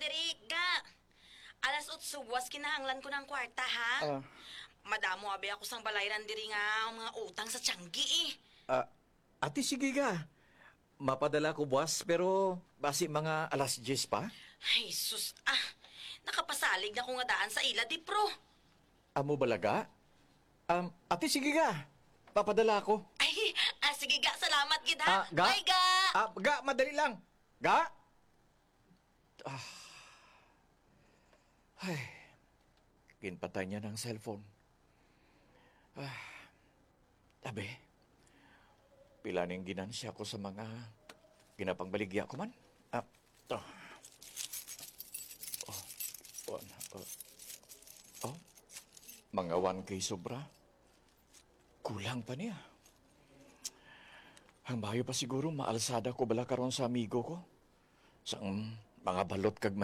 diri, ga. Alas 8 buwas kinahanglan ko ng kwarta, ha? Madamo abi ako sang balayran diri nga mga utang sa Tianggi, eh. Ate, sige ka. Mapadala ko, boss, pero basi mga alas 10 pa. Ay, sus, nakapasalig na ko nga daan sa ila, di, pro. Amo balaga? Ate, sige ka. Papadala ko. Ay, sige, ga, salamat, gid, ha? Ga? Bye, ga! Ga, madali lang. Ga? Ay, kinpatay niya ng cellphone. Abe, pila ning ginansya ko sa mga ginapangbaligya ko man. To. Mga 1K sobra. Kulang pa niya. Ang bayo pa siguro maalsada ko bala karon sa amigo ko. Sa mga balot kag